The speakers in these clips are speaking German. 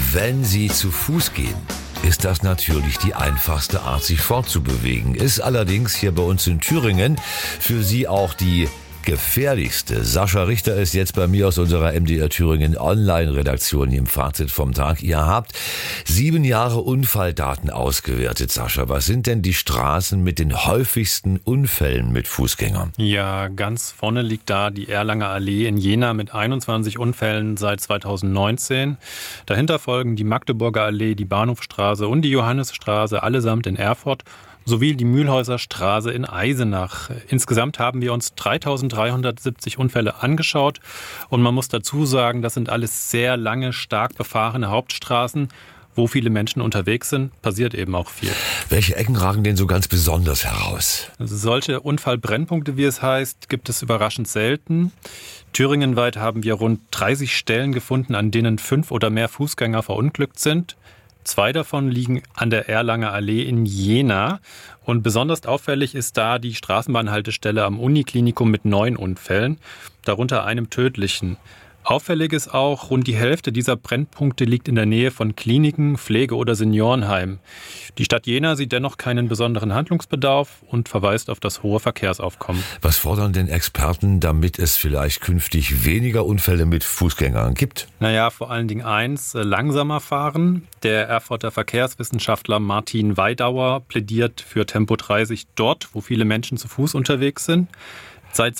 Wenn Sie zu Fuß gehen, ist das natürlich die einfachste Art, sich fortzubewegen. Ist allerdings hier bei uns in Thüringen für Sie auch die gefährlichste. Sascha Richter ist jetzt bei mir aus unserer MDR Thüringen Online-Redaktion hier im Fazit vom Tag. Ihr habt 7 Jahre Unfalldaten ausgewertet, Sascha. Was sind denn die Straßen mit den häufigsten Unfällen mit Fußgängern? Ja, ganz vorne liegt da die Erlanger Allee in Jena mit 21 Unfällen seit 2019. Dahinter folgen die Magdeburger Allee, die Bahnhofstraße und die Johannisstraße, allesamt in Erfurt, sowie die Mühlhäuser Straße in Eisenach. Insgesamt haben wir uns 3.370 Unfälle angeschaut und man muss dazu sagen, das sind alles sehr lange, stark befahrene Hauptstraßen. Wo viele Menschen unterwegs sind, passiert eben auch viel. Welche Ecken ragen denn so ganz besonders heraus? Solche Unfallbrennpunkte, wie es heißt, gibt es überraschend selten. Thüringenweit haben wir rund 30 Stellen gefunden, an denen 5 oder mehr Fußgänger verunglückt sind. 2 davon liegen an der Erlanger Allee in Jena. Und besonders auffällig ist da die Straßenbahnhaltestelle am Uniklinikum mit 9 Unfällen, darunter einem tödlichen. Auffällig ist auch, rund die Hälfte dieser Brennpunkte liegt in der Nähe von Kliniken, Pflege- oder Seniorenheimen. Die Stadt Jena sieht dennoch keinen besonderen Handlungsbedarf und verweist auf das hohe Verkehrsaufkommen. Was fordern denn Experten, damit es vielleicht künftig weniger Unfälle mit Fußgängern gibt? Naja, vor allen Dingen eins, langsamer fahren. Der Erfurter Verkehrswissenschaftler Martin Weidauer plädiert für Tempo 30 dort, wo viele Menschen zu Fuß unterwegs sind. Seit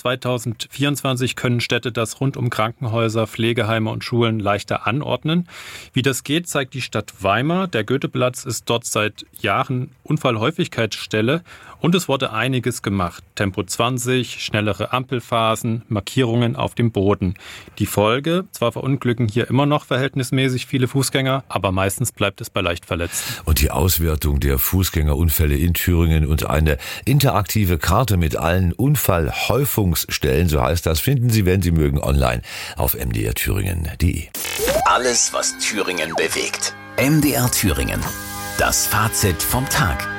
2024 können Städte das rund um Krankenhäuser, Pflegeheime und Schulen leichter anordnen. Wie das geht, zeigt die Stadt Weimar. Der Goetheplatz ist dort seit Jahren Unfallhäufigkeitsstelle und es wurde einiges gemacht. Tempo 20, schnellere Ampelphasen, Markierungen auf dem Boden. Die Folge, zwar verunglücken hier immer noch verhältnismäßig viele Fußgänger, aber meistens bleibt es bei Leichtverletzten. Und die Auswertung der Fußgängerunfälle in Thüringen und eine interaktive Karte mit allen Unfallhäufungsstellen, so heißt das, finden Sie, wenn Sie mögen, online auf mdrthüringen.de. Alles, was Thüringen bewegt. MDR Thüringen. Das Fazit vom Tag.